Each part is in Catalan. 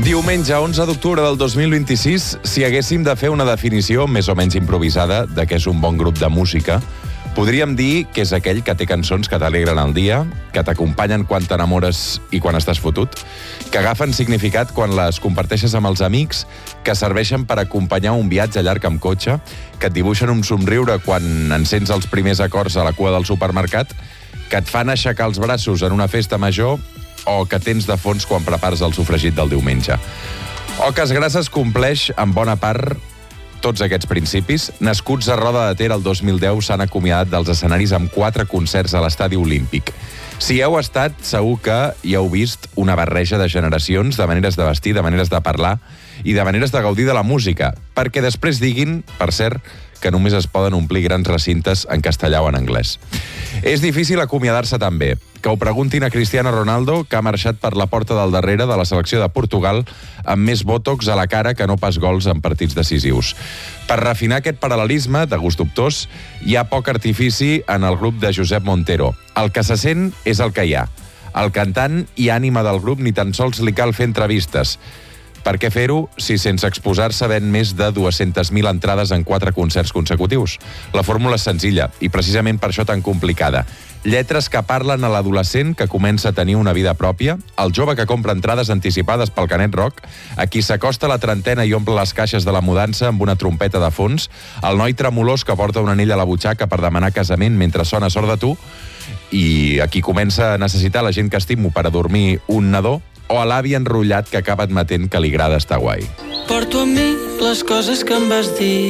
Diumenge, 11 d'octubre del 2026, si haguéssim de fer una definició més o menys improvisada de què és un bon grup de música, podríem dir que és aquell que té cançons que t'alegren el dia, que t'acompanyen quan t'enamores i quan estàs fotut, que agafen significat quan les comparteixes amb els amics, que serveixen per acompanyar un viatge llarg amb cotxe, que et dibuixen un somriure quan encens els primers acords a la cua del supermercat, que et fan aixecar els braços en una festa major o que tens de fons quan prepares el sofregit del diumenge. Oques Grasses compleix en bona part tots aquests principis. Nascuts a Roda de Ter el 2010 s'han acomiadat dels escenaris amb 4 concerts a l'Estadi Olímpic. Si heu estat, segur que hi heu vist una barreja de generacions, de maneres de vestir, de maneres de parlar i de maneres de gaudir de la música, perquè després diguin, per cert, que només es poden omplir grans recintes en castellà o en anglès. És difícil acomiadar-se també. Que ho preguntin a Cristiano Ronaldo, que ha marxat per la porta del darrere de la selecció de Portugal amb més botox a la cara que no pas gols en partits decisius. Per refinar aquest paral·lelisme, de gust dubtós, hi ha poc artifici en el grup de Josep Montero. El que se sent és el que hi ha. El cantant i ànima del grup ni tan sols li cal fer entrevistes. Per què fer-ho si sense exposar-se ven més de 200.000 entrades en 4 concerts consecutius? La fórmula és senzilla i precisament per això tan complicada. Lletres que parlen a l'adolescent que comença a tenir una vida pròpia, al jove que compra entrades anticipades pel Canet Rock, a qui s'acosta a la trentena i omple les caixes de la mudança amb una trompeta de fons, al noi tremolós que porta un anell a la butxaca per demanar casament mentre sona Sort de tu, i a qui comença a necessitar la gent que estimo per a dormir un nadó, o a l'avi enrotllat que acaba admetent que li agrada estar guai. Porto amb mi les coses que em vas dir.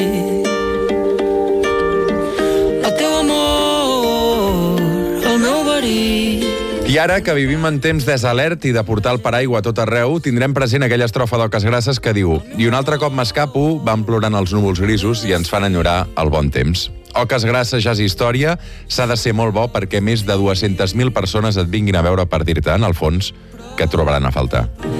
El teu amor, el meu verí. I ara, que vivim en temps desalert i de portar el paraigua a tot arreu, tindrem present aquella estrofa d'Oques Grasses que diu: i un altre cop m'escapo, van plorant els núvols grisos i ens fan enyorar el bon temps. Oques Grasses, jazz i història, s'ha de ser molt bo perquè més de 200.000 persones et vinguin a veure per dir-te, en el fons, que et trobaran a faltar.